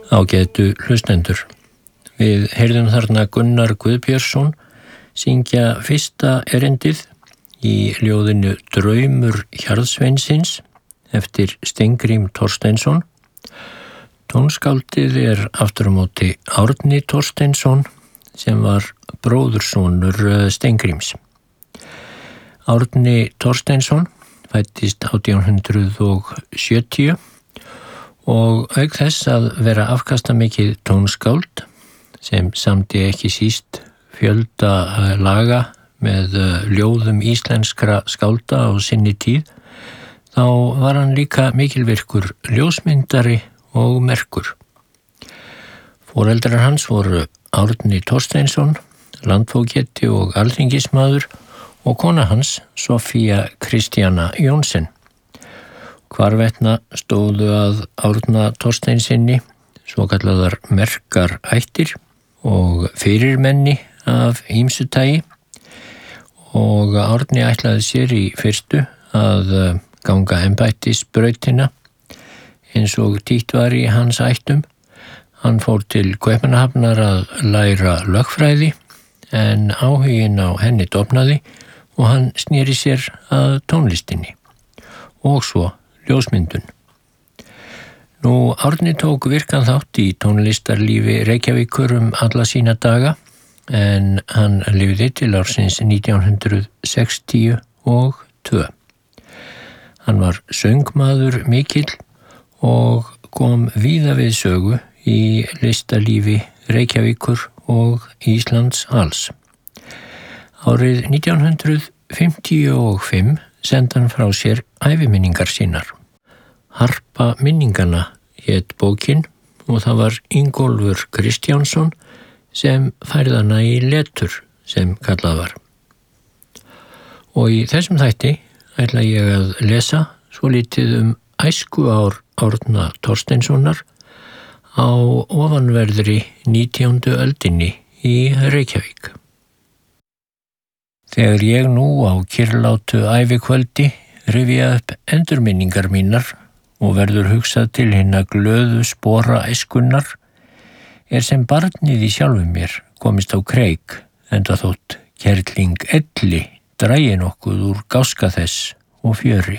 Ágætu hlustendur. Við heyrðum þarna Gunnar Guðbjörnsson syngja fyrsta erindið í ljóðinu Draumur Hjarðsveinsins eftir Steingrím Thorsteinsson. Tónskáldið er aftur á móti Árni Thorsteinsson sem var bróðursonur Steingríms. Árni Thorsteinsson fæddist 1870 og auk þess að vera afkastamikið tónskáld sem samdi ekki síst fjölda laga með ljóðum íslenskra skálda á sinni tíð, þá var hann líka mikilvirkur ljósmyndari og merkur. Foreldrar hans voru Árni Thorsteinsson, landfógeti og alþingismaður, og kona hans, Sofía Kristjana Jónsson. Hvarvetna stóðu að Árna Thorsteinsinni svokallaðar merkar ættir og fyrirmenni af ýmsu tagi, og Árni ætlaði sér í fyrstu að ganga embættisbrautina eins og títt var í hans ættum. Hann fór til Kaupmannahafnar að læra lögfræði, en áhuginn á henni dofnaði og hann sneri sér að tónlistinni og svo ljósmyndun. Árni tók virkan þátt í tónlistarlífi Reykjavíkur alla sína daga, en hann lifði til ársins 1962. Hann var söngmaður mikill og kom víða við sögu í listalífi Reykjavíkur og Íslands alls. Árið 1955 sendi hann frá sér æviminningar sínar. Harpa minninganna hét bókin og það var Ingólfur Kristjánsson sem færði hana í letur sem kallað var. Og í þessum þætti ætla ég að lesa svolítið æskuár Árna Thorsteinssonar á ofanverðri 19. öldinni í Reykjavík. Þegar ég nú á kyrrlátu ævikvöldi rifja upp endurminningar mínar og verður hugsað til hinna glöðu spora æskunnar, er sem barnið í sjálfum mér komist á kreik, enda þótt kerling elli dragi nokkuð úr gáska þess og fjöri.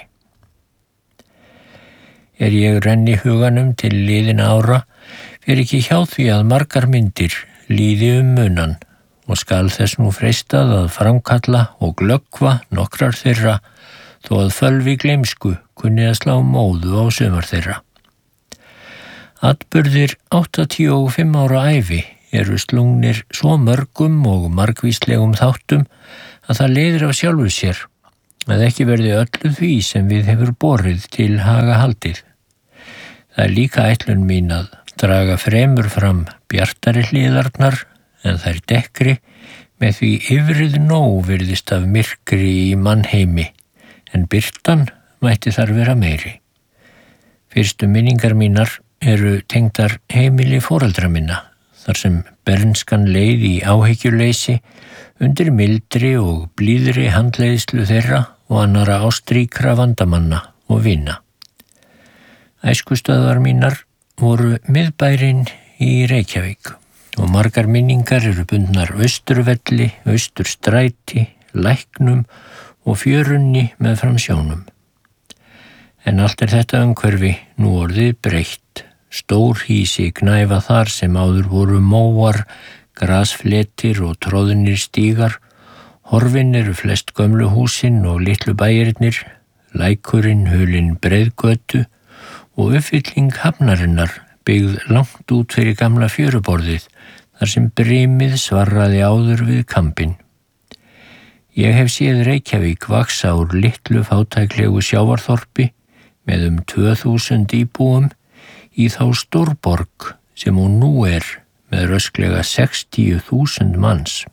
Ég renni huganum til liðinna ára, fer ekki hjá því að margar myndir líði munan, og skal þess nú freistað að framkalla og glöggva nokkrar þeirra, þó að fölvi gleymsku kunni að slá móðu á sumar þeirra. Atburðir 85 ára ævi eru slungnir svo mörgum og margvíslegum þáttum að það leiðir af sjálfu sér að ekki verði öllu því sem við hefur borið til haga haldið. Það er líka ætlun mín að draga fremur fram bjartari hliðarnar en þær dekkri, með því yfrið nóg virðist af myrkri í mannheimi, en birtan mætti þar vera meiri. Fyrstu minningar mínar eru tengdar heimili foreldra minna, þar sem bernskan leið í áhyggjuleysi undir mildri og blíðri handleiðslu þeirra og annara ástríkra vandamanna og vina. Æskustöðvar mínar voru miðbærinn í Reykjavík og margar minningar eru bundnar Austurvelli, Austurstræti, Læknum og fjörunni með framsjónum. En allt er þetta umhverfi nú orðið breytt. Stór hýsi gnæfa þar sem áður voru móar, grasfletir og tróðnir stígar. Horfin eru flest gömlu húsin og litlu bæirnir, lækurinn hulinn breiðgötu og uppfylling hafnarinnar byggð langt út fyrir gamla fjöruborðið, þar sem brimið svarraði áður við kampinn. Ég hef séð Reykjavík vaxa úr litlu fátæklegu sjávarþorpi með 2000 íbúum í þá stórborg sem hún nú er með rösklega 60.000 manns.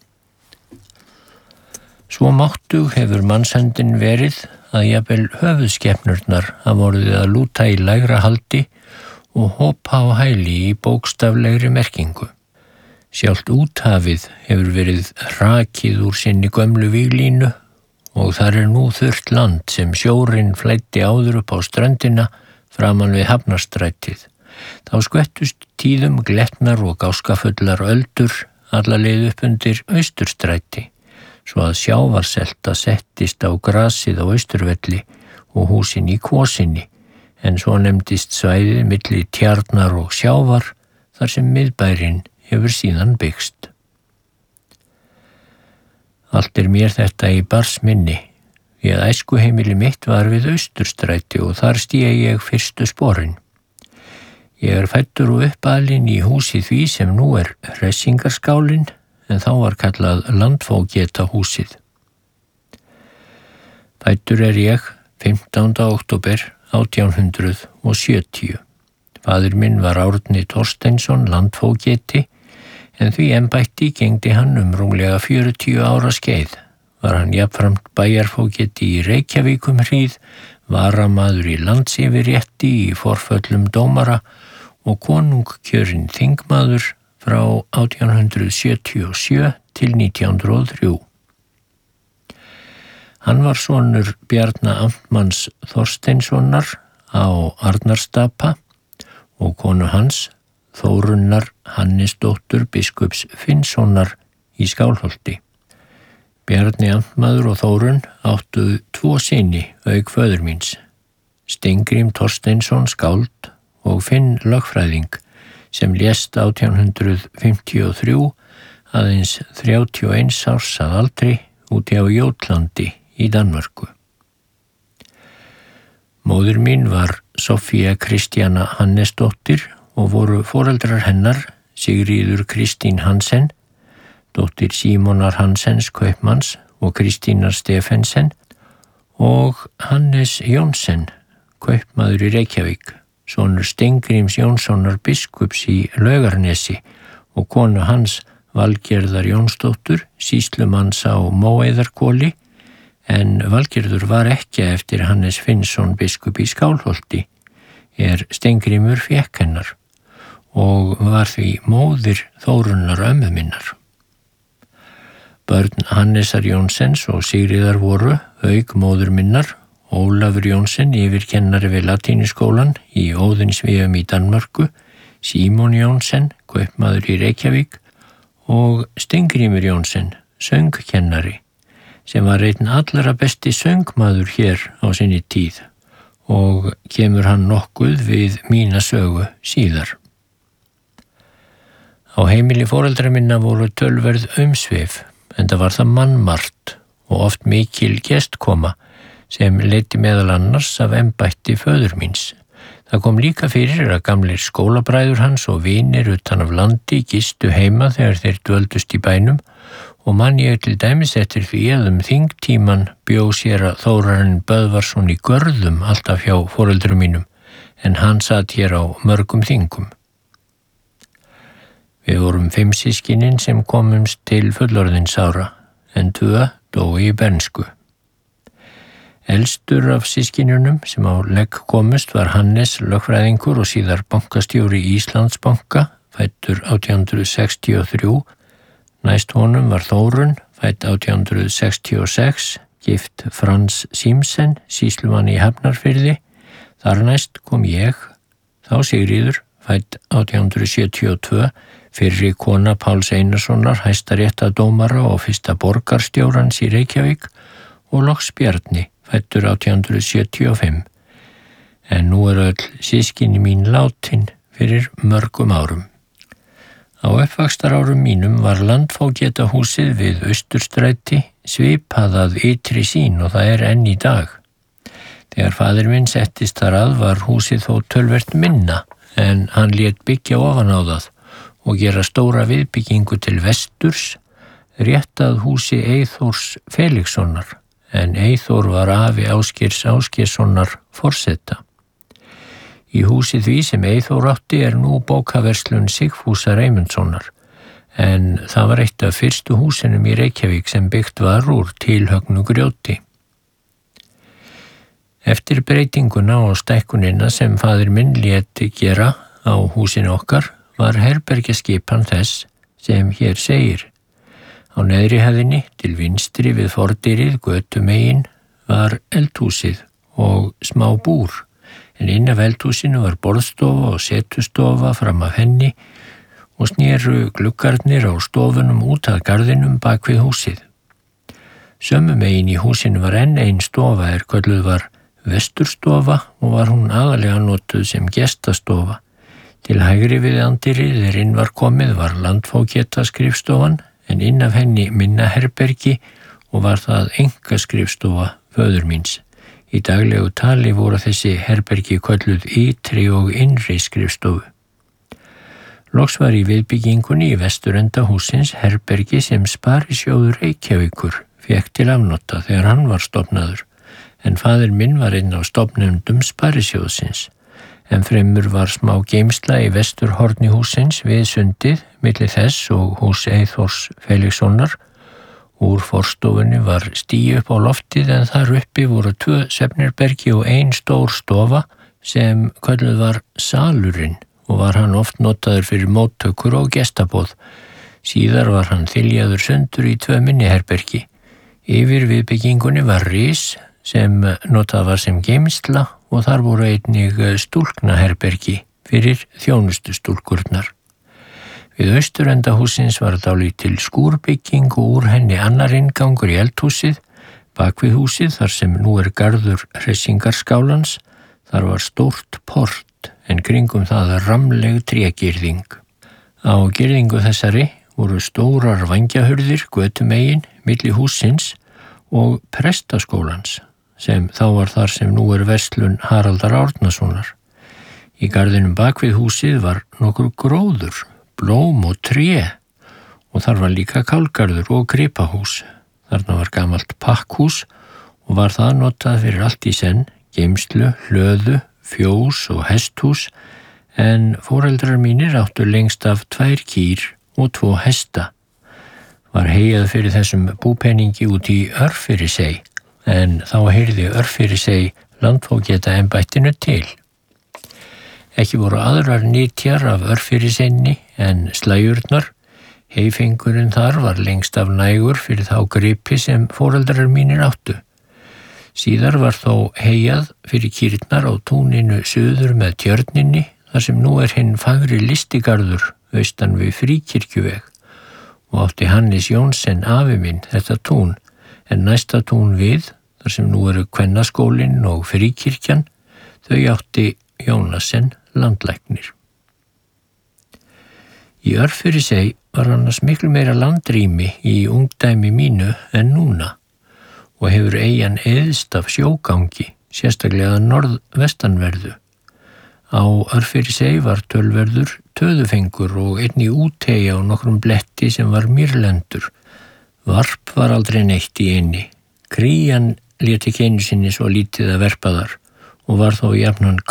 Svo máttug hefur mannshöndin verið að jafnvel höfuðskepnurnar hafa orðið að lúta í lægra haldi og hopa á hæli í bókstaflegri merkingu. Sjálft úthafið hefur verið hrakið úr sinni gömlu víglínu og þar er nú þurrt land sem sjórinn flæddi áður upp á ströndina framan við Hafnarstrætið Þá skvettust tíðum glettnar og gáskafullar öldur alla leið upp undir Austurstræti, svo að sjávarselta settist á grasið á Austurvelli og húsin í Kvosinni, en svo nefndist svæðið milli Tjarnar og Sjávar, þar sem miðbærinn hefur síðan byggst. Allt mér þetta í barsminni, því að æskuheimili mitt var við Austurstræti og þar stíg ég fyrstu sporin. Ég fæddur og uppalinn í húsi því sem nú Hressingarskálinn, en þá var kallað Landfógetahúsið. Fæddur ég 15. október 1870. Faðir minn var Árni Thorsteinsson landfógeti, en því embætti gegndi hann rúmlega 40 ára skeið. Var hann jafnframt bæjarfógeti í Reykjavíkum hríð, varamaður í landsyfirrétti í forföllum dómara og konungkjörinn þingmaður frá 1877 til 1903. Hann var sonur Bjarna Amtmanns Þorsteinssonar á Arnarstapa og konu hans Þórunnar Hannesdóttur biskups Finnssonar í Skálholti. Bjarni Amtmaður og Þórunn áttu 2 syni auk föður míns, Steingrím Thorsteinsson skáld og Finn lögfræðing, sem lést 1853 aðeins 31 árs að aldri úti á Jótlandi í Danmörku. Móðir mín var Sofía Kristjana Hannesdóttir og voru foreldrar hennar Sigríður Kristín Hansen, dóttir Símonar Hansens kaupmanns og Kristínar Stefensen, og Hannes Jónsson, kaupmaður í Reykjavík, sonur Steingríms Jónssonar biskups í Laugarnesi og konu hans Valgerðar Jónsdóttur, sýslumanns á Móeiðarkóli, en Valgerður var ekki eftir Hannes Finnsson biskup í Skálholti, Steingrímur fékk hennar og var því móðir Þórunnar ömmu minnar. Börn Hannesar Jónsens og Sigríðar voru, auk móður minnar, Ólafur Jónsson yfirkennari við latínuskólan í Óðinsvéum í Danmörku, Símon Jónsson, kaupmaður í Reykjavík og Steingrímur Jónsson, söngkennari, sem var einn allra besti söngmaður hér á sinni tíð og kemur hann nokkuð við mína sögu síðar. Á heimili foreldra minna voru tölverð umsvif, enda var það mannmargt og oft mikil gestkoma sem leiddi meðal annars af embætti föður míns. Það kom líka fyrir að gamlir skólabræður hans og vinir utan af landi gistu heima þegar þeir dvöldust í bænum og man ég til dæmis eftir því að þingtíman bjó sér að Þórarinn Böðvarsson í Görðum alltaf hjá foreldrum mínum, en hann sat hér á mörgum þingum. Við vorum 5 systkinin sem komumst til fullorðinsára, en 2 dóu í bernsku. Elstur af systkinunum sem á legg komust var Hannes lögfræðingur og síðar bankastjóri Íslandsbanka, fæddur 1863. Næst honum var Þórunn, fædd 1866, gift Frans Símsen, sýslumann í Hafnarfirði. Þar næst kom ég, þá Sigríður, fædd 1872, fyrri kona Páls Einarssonar, hæstaréttardómara og fyrsta borgarstjórans í Reykjavík, og loks Bjarni, fæddur 1875. En nú öll systkini mín látin fyrir mörgum árum. Á uppvaxtarárum mínum var Landfógetahúsið við Austurstræti svipað að ytri sýn og það enn í dag. Þegar faðir minn settist þar að var húsið þó tölvert minna, en hann lét byggja ofan á það og gera stóra viðbyggingu til vesturs, rétt að húsi Eyþórs Felixsonar, en Eyþór var afi Ásgeirs Ásgeirssonar forseta. Í húsi því sem Eyþór átti nú bókaverslun Sigfúsar Eymundssonar, en það var eitt af fyrstu húsinum í Reykjavík sem byggt var úr tilhögnu grjóti. Eftir breytinguna og stækkunina sem faðir minn lét gera á húsinu okkar var herbergjaskipan þess sem hér segir. Á neðri hæðinni til vinstri við fordyrið götumegin var eldhúsið og smá búr, en inn af eldhúsinu var borðstofa og setustofa fram af henni og snéru gluggarnir á stofunum út að garðinum bak við húsið. Sömu megin í húsinu var enn ein stofa kölluð var vesturstofa og var hún aðalega notuð sem gestastofa. Til hægri við andirið inn var komið var landfógetaskrifstofan en inn af henni minna herbergi og var það einkaskrifstofa föður míns. Í daglegu tali voru þessi herbergi kölluð ytri og innri skrifstofu. Loks var í viðbyggingunni í vesturenda húsins herbergi sem Sparisjóður Reykjavíkur fékk til afnota þegar hann var stofnaður, en faðir minn var einn af stofnendum Sparisjóðsins. En fremur var smá geymsla í vesturhorni húsins við sundið, milli þess og hús Eyþórs Felixsonar. Úr forstofunni var stigi upp á loftið en þar uppi voru 2 svefnherbergi og 1 stór stofa sem kölluð var salurinn og var hann oft notaður fyrir móttökur og gestaboð. Síðar var hann þyljaður sundur í 2 minni herbergi. Yfir viðbyggingunni var ris sem notað var sem geymsla og þar voru einnig stúlknaherbergi fyrir þjónustustúlkurnar. Við austurenda húsins var dálítil skúrbygging og úr henni annar inngangur í eldhúsið. Bak við húsið, þar sem nú garður hressingarskálans, þar var stórt port en kringum það ramleg trégirðing. Á girðingu þessari voru stórar vangjahurðir götumegin milli húsins og prestaskólans, sem þá var þar sem nú verslun Haraldar Árnasonar. Í garðinum bak við húsið var nokkur gróður, blóm og tré og þar var líka kálgarður og gripahús. Þarna var gamalt pakkhús og var það notað fyrir allt í senn, geymslu, hlöðu, fjós og hesthús, en foreldrar mínir áttu lengst af 2 kýr og 2 hesta. Var heyjað fyrir þessum búpeningi út í Örfirisey, en þá heyrði Örfirisey landfógetaembættinu til. Ekki voru aðrar nytjar af Örfiriseyni en slægjurnar. Heyfengurinn þar var lengst af nægur fyrir þá gripi sem foreldrar mínir áttu. Síðar var þó heyjað fyrir kýrnar á túninu suður með tjörninni, þar sem nú hinn fagri listigarður austan við Fríkirkjuveg, og átti Hannes Jónsson afi minn þetta tún, en næsta tún við, þar sem nú kvennaskólinn og Fríkirkjan, þau átti Jónasen landlæknir. Í Örfirisey var annars miklu meira landrými í ungdæmi mínu en núna og hefur eyjan eyðst af sjógangi, sérstaklega norðvestanverðu. Á Örfirisey var tölverður töðufengur og einnig úteyja á nokkrum bletti sem var mýrlendur. Varp var aldrei neitt í eynni. Krían lét ekki einu sinni svo lítið að verpa þar og var þó jafnan